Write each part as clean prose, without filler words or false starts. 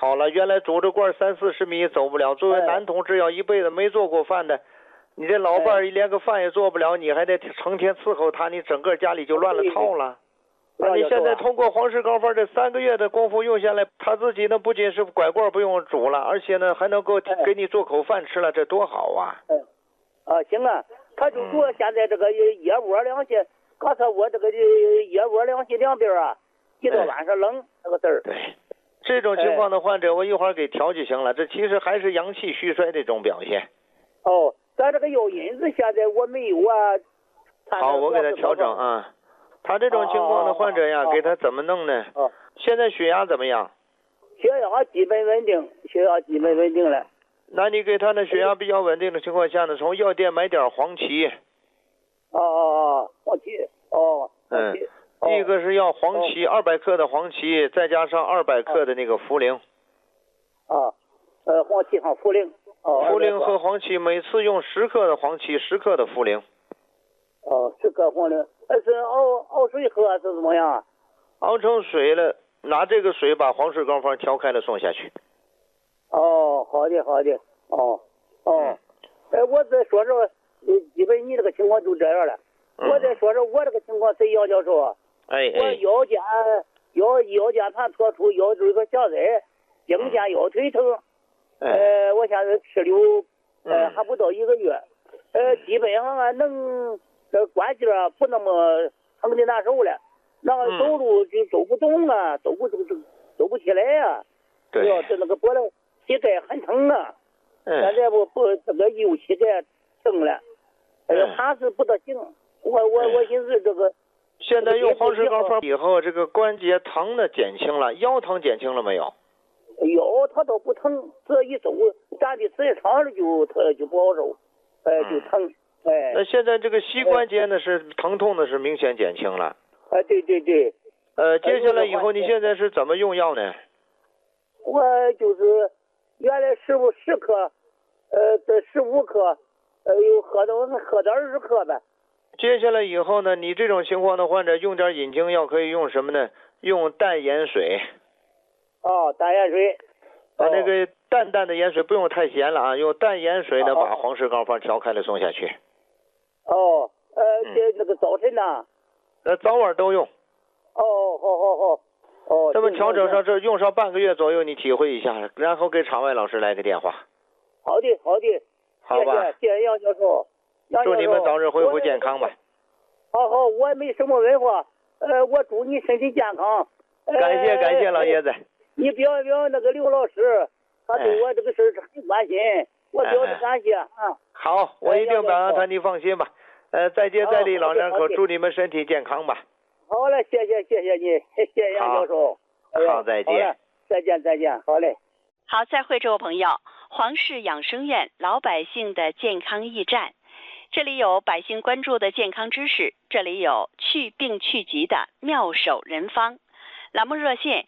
好了，原来拄着棍30-40米走不了。作为男同志，要一辈子没做过饭的，你这老伴儿连个饭也做不了，你还得成天伺候他，你整个家里就乱了套了。你现在通过黄氏高方这3个月的功夫用下来，他自己呢不仅是拐棍不用煮了，而且呢还能够给你做口饭吃了，这多好啊！ 行啊，他就说现在这个腋窝凉气，刚才我这个腋窝凉气两边啊，一到晚上冷这个事儿。 对，这种情况的患者，我一会儿给调就行了。这其实还是阳气虚衰的一种表现。 咱这个药引子现在我没有啊。 好，我给他调整啊。他这种情况的患者呀，给他怎么弄呢？现在血压怎么样？ 血压基本稳定了。 那你给他的血压比较稳定的情况下呢，从药店买点黄芪。 黄芪。 第一个是要黄芪200克的黄芪，再加上200克的那个茯苓。 黄芪和茯苓。 茯苓和黄芪每次用10克的黄芪，10克的茯苓。 10克茯苓，是熬水喝是怎么样？ 熬成水了，拿这个水把黄氏膏方调开了送下去。 好的。我再说说，基本你这个情况就这样了。我再说说我这个情况是杨教授。我腰间盘突出，腰椎和下肋，颈肩腰腿疼。我现在吃了还不到1个月，基本上能关节不那么疼的难受了，那个走路就走不动啊，走不起来啊。 对， 这那个脖子膝盖很疼啊。现在这个右膝盖疼了，还是不得行。我寻思这个。 现在用黄氏膏方以后，这个关节疼的减轻了，腰疼减轻了没有？ 腰它倒不疼，这一走站的时间长了就不好受，就疼。 那现在这个膝关节呢是疼痛的是明显减轻了。 对。 接下来以后你现在是怎么用药呢？ 我就是原来10克，这15克，又喝到20克呗。 接下来以后呢，你这种情况的患者用点引经药可以用什么呢？用淡盐水。 淡盐水。 把那个淡淡的盐水，不用太咸了啊，用淡盐水呢把黄氏膏方调开了送下去。 那个早晨呢？ 早晚都用。 好。 这么调整上这用上半个月左右，你体会一下，然后给场外老师来个电话。 好的。 好吧。 谢谢杨教授。 祝你们早日恢复健康吧。 好，我没什么文化，我祝你身体健康。 感谢老爷子。 你表那个刘老师，他对我这个事儿很关心，我表示感谢啊。 好，我一定表扬他，你放心吧。再接再厉，老两口，祝你们身体健康吧。 好嘞，谢谢你，谢谢杨教授。 好，再见。 再见，好嘞。 好，再会，这位朋友，黄氏养生院老百姓的健康驿站。这里有百姓关注的健康知识，这里有去病去疾的妙手人方。栏目热线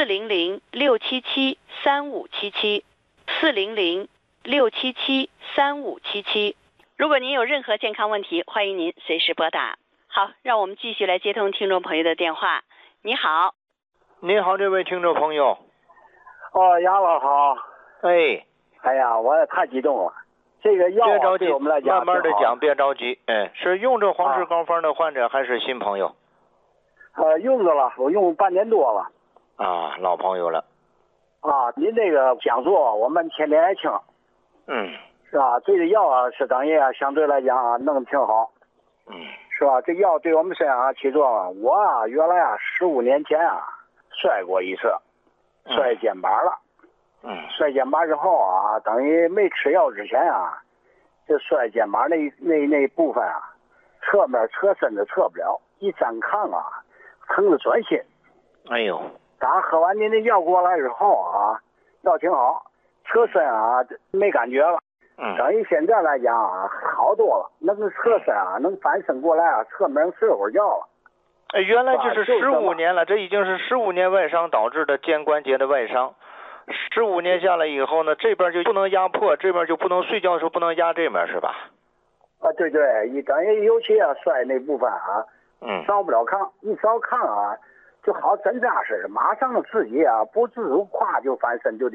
400-677-3577，400-677-3577。如果您有任何健康问题，欢迎您随时拨打。好，让我们继续来接通听众朋友的电话。你好。 你好，这位听众朋友。 杨老好。哎呀，我也太激动了。这个药对我们来讲， 慢慢的讲，别着急。是用着黄氏膏方的患者还是新朋友？ 用着了，我用半年多了。 老朋友了。 您这个讲座我们天天爱听。是吧？这个药是等于相对来讲弄得挺好。是吧？这药对我们身上起作用。我原来15年前摔过一次，摔肩膀了。摔肩膀之后等于没吃药之前这摔肩膀那部分侧面侧身子侧不了，一站炕疼得钻心。 哎呦！ 打喝完您的药过来之后药挺好，侧身没感觉了。等于现在来讲好多了，那个侧身能翻身过来侧面睡会儿觉了。 原来这是15年了，这已经是15年外伤导致的肩关节的外伤。15年下来以后呢，这边就不能压迫，这边就不能睡觉的时候不能压这边，是吧？ 对，等于尤其摔那部分着不了炕，一着炕就好真扎实，马上自己不自主咵就翻身就得。